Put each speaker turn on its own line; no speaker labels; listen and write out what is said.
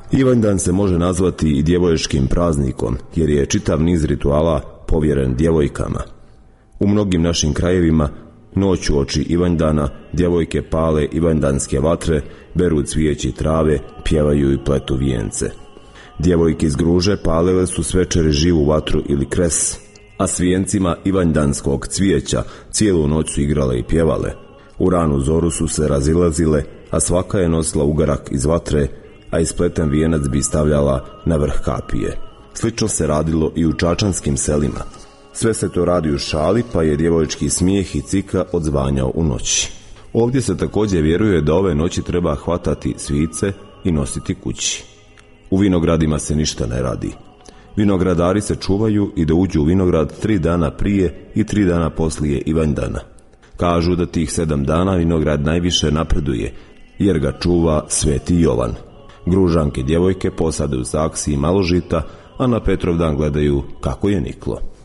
Ivanjdan se može nazvati i djevoječkim praznikom, jer je čitav niz rituala povjeren djevojkama. U mnogim našim krajevima noć uoči Ivanjdana djevojke pale ivanjdanske vatre, beru cvijeći trave, pjevaju i pletu vijence. Djevojke iz Gruže palile su s večeri živu vatru ili kres, a s vijencima ivanjdanskog cvijeća cijelu noć su igrale i pjevale. U ranu zoru su se razilazile, a svaka je nosila ugarak iz vatre, a ispleten vijenac bi stavljala na vrh kapije. Slično se radilo i u čačanskim selima. Sve se to radi u šali, pa je djevojčki smijeh i cika odzvanjao u noći. Ovdje se također vjeruje da ove noći treba hvatati svice i nositi kući. U vinogradima se ništa ne radi. Vinogradari se čuvaju i da uđu u vinograd 3 dana prije i 3 dana poslije Ivanjdana. Kažu da tih 7 dana vinograd najviše napreduje, jer ga čuva Sveti Jovan. Gružanke djevojke posade u saksiji malo žita, a na Petrovdan gledaju kako je niklo.